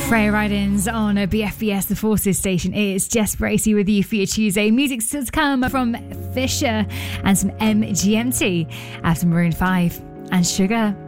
Freya Ridings on a BFBS, the Forces station. It's Jess Bracey with you for your Tuesday. Music still to come from Fisher and some MGMT after Maroon 5 and Sugar.